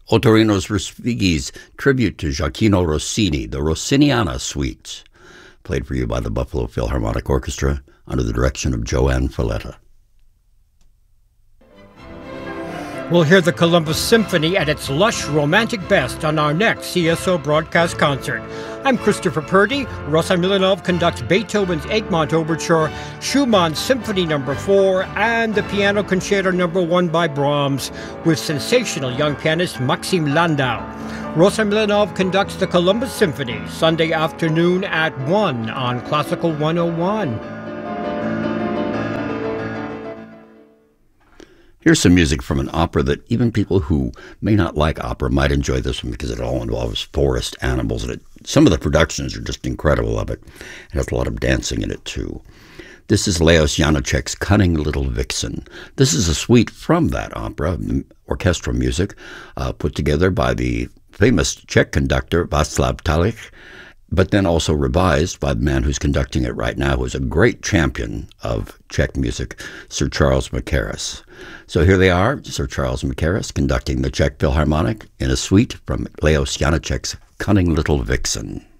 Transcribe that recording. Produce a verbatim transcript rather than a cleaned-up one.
Ottorino's Respighi's tribute to Gioacchino Rossini, the Rossiniana Suite, played for you by the Buffalo Philharmonic Orchestra under the direction of Joanne Falletta. We'll hear the Columbus Symphony at its lush, romantic best on our next C S O broadcast concert. I'm Christopher Purdy. Rosa Milanov conducts Beethoven's Egmont Overture, Schumann's Symphony Number four, and the Piano Concerto Number one by Brahms, with sensational young pianist Maxim Landau. Rosa Milanov conducts the Columbus Symphony Sunday afternoon at one on Classical one oh one. Here's some music from an opera that even people who may not like opera might enjoy this one because it all involves forest animals. And it, some of the productions are just incredible of it. It has a lot of dancing in it, too. This is Leos Janáček's Cunning Little Vixen. This is a suite from that opera, orchestral music, uh, put together by the famous Czech conductor Václav Talich, but then also revised by the man who's conducting it right now, who's a great champion of Czech music, Sir Charles Mackerras. So here they are, Sir Charles Mackerras conducting the Czech Philharmonic in a suite from Leos Janáček's Cunning Little Vixen.